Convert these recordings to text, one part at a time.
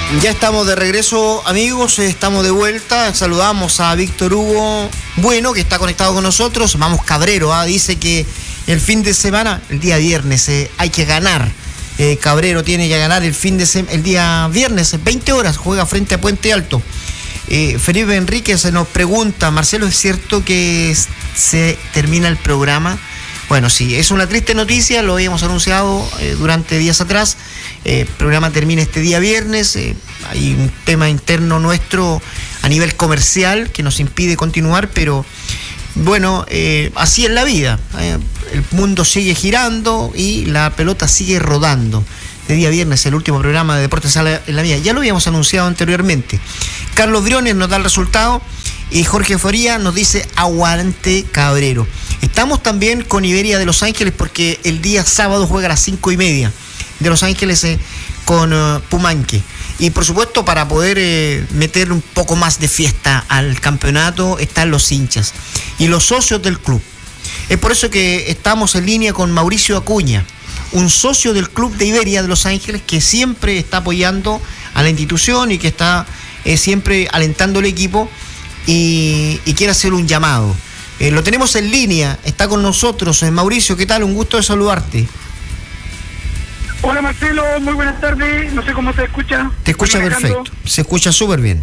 Ya estamos de regreso, amigos, estamos de vuelta. Saludamos a Víctor Hugo Bueno, que está conectado con nosotros. Vamos Cabrero, dice que el fin de semana, el día viernes, hay que ganar. Cabrero tiene que ganar el día viernes, 20 horas, juega frente a Puente Alto. Felipe Enríquez nos pregunta, Marcelo, ¿es cierto que se termina el programa? Bueno, sí, es una triste noticia, lo habíamos anunciado durante días atrás. El programa termina este día viernes. Hay un tema interno nuestro a nivel comercial que nos impide continuar, pero bueno, así es la vida. El mundo sigue girando y la pelota sigue rodando. Este día viernes, el último programa de Deportes en la Vía. Ya lo habíamos anunciado anteriormente. Carlos Briones nos da el resultado y Jorge Faría nos dice aguante Cabrero. Estamos también con Iberia de Los Ángeles porque el día sábado juega a las 5:30 de Los Ángeles con Pumanque. Y por supuesto, para poder meter un poco más de fiesta al campeonato, están los hinchas y los socios del club. Es por eso que estamos en línea con Mauricio Acuña, un socio del club de Iberia de Los Ángeles que siempre está apoyando a la institución y que está siempre alentando al equipo y quiere hacer un llamado. Lo tenemos en línea, está con nosotros. Mauricio, ¿qué tal? Un gusto de saludarte. Hola Marcelo, muy buenas tardes, no sé cómo se escucha. Te escucha perfecto, se escucha súper bien.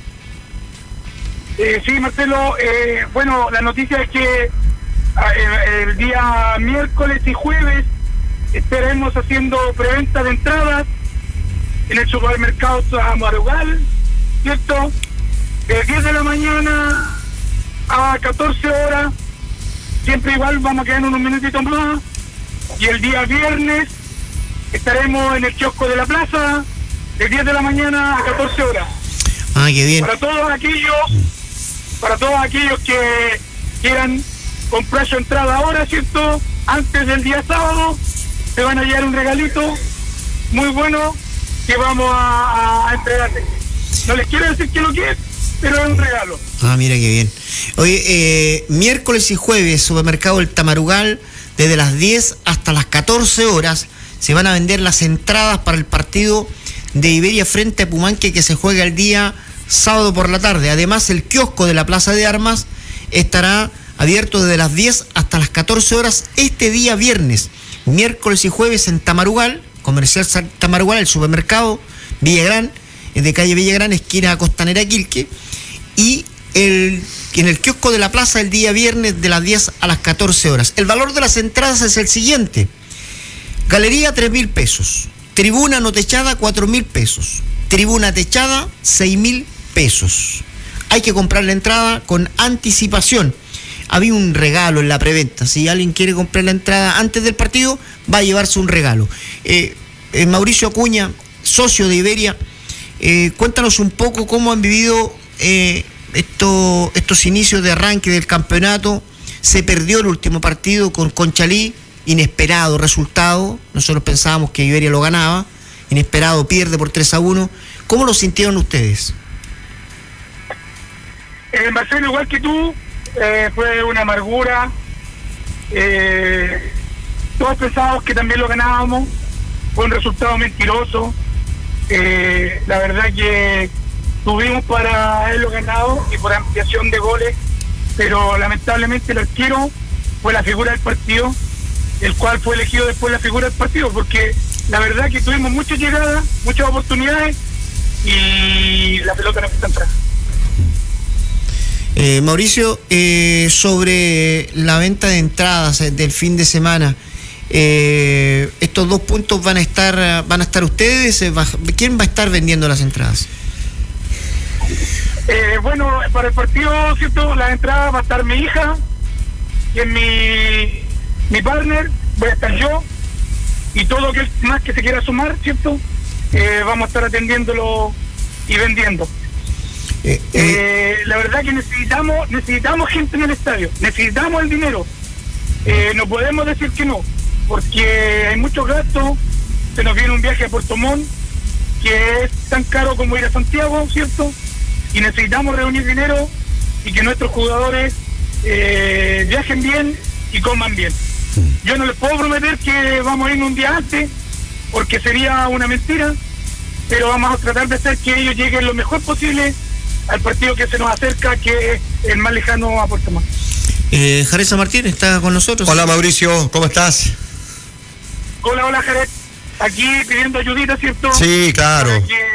Sí, Marcelo, bueno, la noticia es que el día miércoles y jueves estaremos haciendo preventa de entradas en el supermercado Tamarugal, ¿cierto? De 10 de la mañana a 14 horas, siempre igual vamos a quedar unos minutitos más, y el día viernes estaremos en el kiosco de la plaza de 10 de la mañana a 14 horas. Ah, qué bien. Para todos aquellos que quieran comprar su entrada ahora, ¿cierto? Antes del día sábado, te van a llevar un regalito muy bueno que vamos a entregarles. No les quiero decir que lo quieren, pero es un regalo. Ah, mira qué bien. Oye, miércoles y jueves, supermercado El Tamarugal, desde las 10 hasta las 14 horas, se van a vender las entradas para el partido de Iberia frente a Pumanque que se juega el día sábado por la tarde. Además, el kiosco de la Plaza de Armas estará abierto desde las 10 hasta las 14 horas este día viernes, miércoles y jueves en Tamarugal, Comercial Tamarugal, el supermercado Villagrán, de calle Villagrán, esquina Costanera Quilque, y en el kiosco de la plaza el día viernes de las 10 a las 14 horas. El valor de las entradas es el siguiente: galería 3.000 pesos, tribuna no techada 4.000 pesos, tribuna techada 6.000 pesos. Hay que comprar la entrada con anticipación. Había un regalo en la preventa. Si alguien quiere comprar la entrada antes del partido, va a llevarse un regalo. Mauricio Acuña, socio de Iberia, cuéntanos un poco cómo han vivido estos inicios de arranque del campeonato. Se perdió el último partido con Conchalí, inesperado resultado. Nosotros pensábamos que Iberia lo ganaba, inesperado, pierde por 3-1. ¿Cómo lo sintieron ustedes? Marcelo, igual que tú, fue una amargura. Todos pensábamos que también lo ganábamos. Fue un resultado mentiroso. La verdad que tuvimos para haberlo ganado y por ampliación de goles, pero lamentablemente el arquero fue la figura del partido, el cual fue elegido después la figura del partido, porque la verdad que tuvimos muchas llegadas, muchas oportunidades y la pelota no está entrando. Mauricio, sobre la venta de entradas del fin de semana, estos 2 puntos van a estar ustedes. ¿Quién va a estar vendiendo las entradas? Bueno, para el partido, ¿cierto? La entrada va a estar mi hija, que es mi partner, voy a estar yo, y todo lo que más que se quiera sumar, ¿cierto? Vamos a estar atendiéndolo y vendiendo. La verdad que necesitamos gente en el estadio, necesitamos el dinero. No podemos decir que no, porque hay muchos gastos. Se nos viene un viaje a Puerto Montt que es tan caro como ir a Santiago, ¿cierto? Y necesitamos reunir dinero y que nuestros jugadores viajen bien y coman bien. Yo no les puedo prometer que vamos a ir un día antes, porque sería una mentira, pero vamos a tratar de hacer que ellos lleguen lo mejor posible al partido que se nos acerca, que es el más lejano a Puerto Montt. Jared San Martín está con nosotros. Hola Mauricio, ¿cómo estás? Hola Jared, aquí pidiendo ayudita, ¿cierto? Sí, claro. Para que,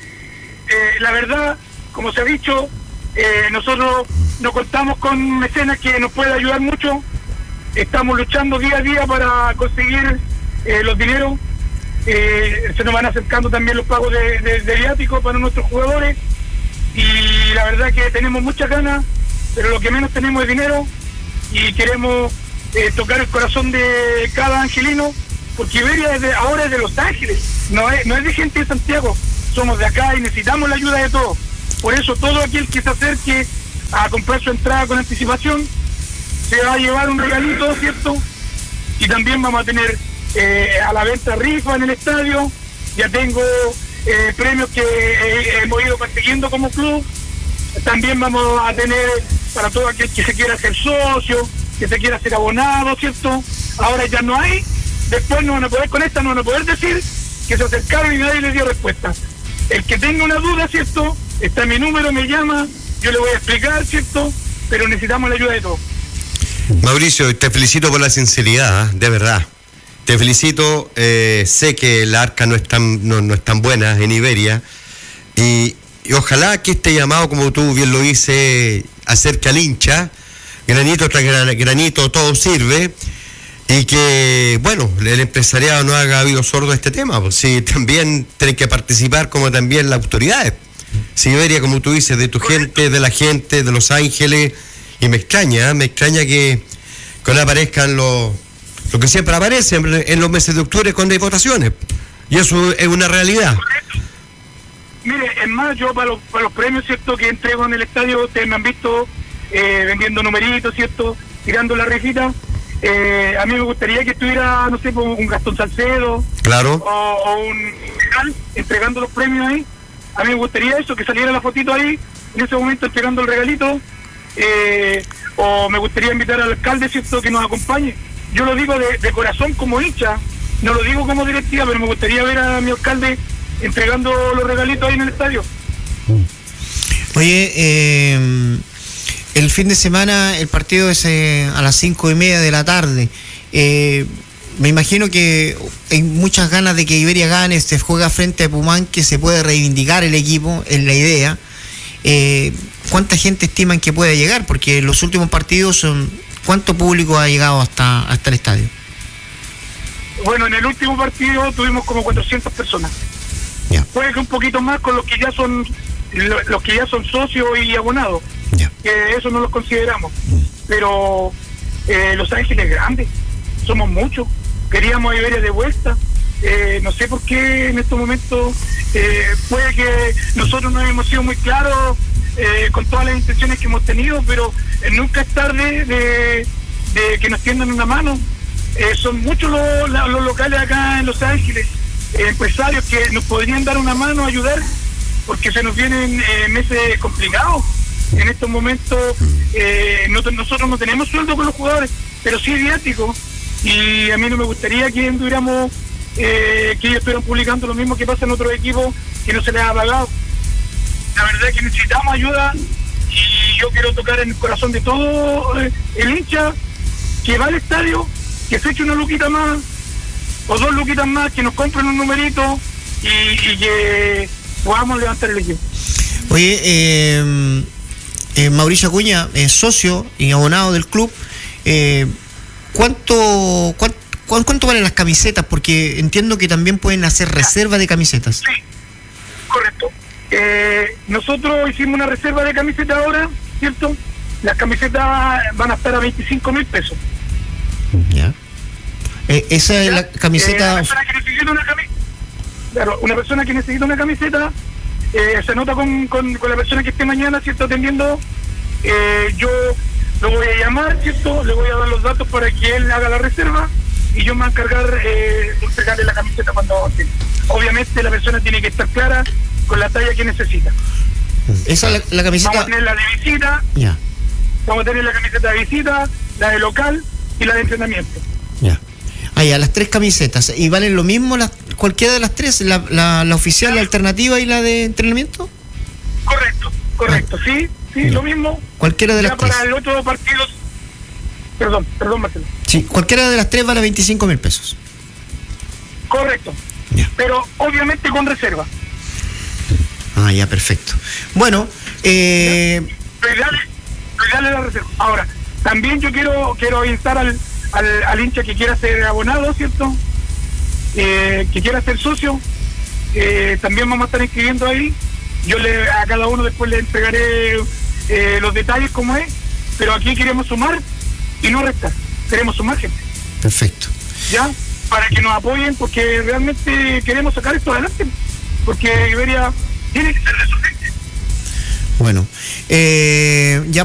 la verdad, como se ha dicho, nosotros no contamos con mecenas que nos puedan ayudar mucho. Estamos luchando día a día para conseguir los dineros. Se nos van acercando también los pagos de viáticos para nuestros jugadores. Y la verdad que tenemos muchas ganas, pero lo que menos tenemos es dinero. Y queremos tocar el corazón de cada angelino, porque Iberia ahora es de Los Ángeles, no es de gente de Santiago. Somos de acá y necesitamos la ayuda de todos. Por eso todo aquel que se acerque a comprar su entrada con anticipación se va a llevar un regalito, ¿cierto? Y también vamos a tener a la venta rifa en el estadio. Ya tengo premios que hemos ido consiguiendo como club. También vamos a tener para todo aquel que se quiera hacer socio, que se quiera hacer abonado, ¿cierto? Ahora ya no hay, después no van a poder con esta, no van a poder decir que se acercaron y nadie les dio respuesta. El que tenga una duda, ¿cierto? Está mi número, me llama, yo le voy a explicar, ¿cierto? Pero necesitamos la ayuda de todos. Mauricio, te felicito por la sinceridad, de verdad. Te felicito, sé que la arca no es tan buena en Iberia y ojalá que este llamado, como tú bien lo dices, acerque al hincha, granito tras granito todo sirve, y que, bueno, el empresariado no haga oído sordo a este tema, pues sí, también tienen que participar como también las autoridades. Si Iberia, como tú dices, de tu gente, de la gente, de Los Ángeles, y me extraña que no aparezcan lo que siempre aparece en los meses de octubre cuando hay votaciones, y eso es una realidad. Mire, es más, yo para los premios, ¿cierto?, que entrego en el estadio, ustedes me han visto vendiendo numeritos, ¿cierto?, tirando la rejita. A mí me gustaría que estuviera, no sé, un Gastón Salcedo, claro, o un entregando los premios ahí. A mí me gustaría eso, que saliera la fotito ahí, en ese momento entregando el regalito. O me gustaría invitar al alcalde, ¿cierto?, que nos acompañe. Yo lo digo de corazón como hincha, no lo digo como directiva, pero me gustaría ver a mi alcalde entregando los regalitos ahí en el estadio. Oye, el fin de semana el partido es a las 5:30 de la tarde. Me imagino que hay muchas ganas de que Iberia gane, se juega frente a Pumán, que se puede reivindicar el equipo, es la idea. ¿Cuánta gente estiman que puede llegar? Porque los últimos partidos, ¿cuánto público ha llegado hasta el estadio? Bueno, en el último partido tuvimos como 400 personas. Ya. Puede que un poquito más con los que ya son socios y abonados. Ya. Que eso no los consideramos. Pero Los Ángeles es grande, somos muchos. Queríamos a Iberia de vuelta. No sé por qué en estos momentos puede que nosotros no hemos sido muy claros con todas las intenciones que hemos tenido, pero nunca es tarde de que nos tiendan una mano. Son muchos los locales acá en Los Ángeles, empresarios que nos podrían dar una mano, ayudar, porque se nos vienen meses complicados. En estos momentos nosotros no tenemos sueldo con los jugadores, pero sí viáticos, y a mí no me gustaría que tuviéramos que ellos estuvieran publicando lo mismo que pasa en otros equipos que no se les ha pagado. La verdad es que necesitamos ayuda, y yo quiero tocar en el corazón de todo el hincha que va al estadio, que se eche una luquita más o 2 luquitas más, que nos compren un numerito y que podamos levantar el equipo. Oye, Mauricio Acuña, socio y abonado del club, ¿cuánto valen las camisetas? Porque entiendo que también pueden hacer reserva de camisetas. Sí, correcto. Nosotros hicimos una reserva de camisetas ahora, ¿cierto? Las camisetas van a estar a 25.000 pesos. Ya. Esa es la camiseta. Una persona que necesita una camiseta se anota con la persona que esté mañana, ¿cierto?, atendiendo. Yo lo voy a llamar, ¿cierto?, le voy a dar los datos para que él haga la reserva, y yo me voy a encargar de entregarle la camiseta cuando esté. Obviamente la persona tiene que estar clara con la talla que necesita. Esa es la camiseta. Vamos a tener la de visita, ya. Vamos a tener la camiseta de visita, la de local y la de entrenamiento. Ya. Ya, las 3 camisetas. ¿Y valen lo mismo? cualquiera de las tres, la oficial, la alternativa y la de entrenamiento. Correcto, sí, lo mismo. Cualquiera de las tres. Para el otro partido. Perdón, Marcelo. Sí, cualquiera de las tres vale 25.000 pesos. Correcto. Ya. Pero obviamente con reserva. Ah, ya, perfecto. Bueno, Dale la reserva. Ahora, también yo quiero instar al hincha que quiera ser abonado, ¿cierto? Que quiera ser socio. También vamos a estar inscribiendo ahí. Yo a cada uno después le entregaré los detalles como es, pero aquí queremos sumar y no restar. Queremos sumar gente. perfecto. ¿Ya? Para que nos apoyen, porque realmente queremos sacar esto adelante. Porque Iberia tiene que ser de su gente. Bueno, ya